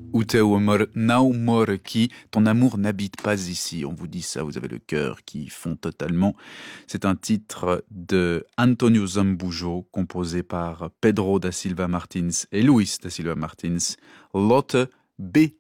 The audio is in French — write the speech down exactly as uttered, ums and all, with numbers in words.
O teu amor não mora aqui, ton amour n'habite pas ici. On vous dit ça, vous avez le cœur qui fond totalement. C'est un titre de Antonio Zambujo, composé par Pedro da Silva Martins et Luis da Silva Martins. Lotte B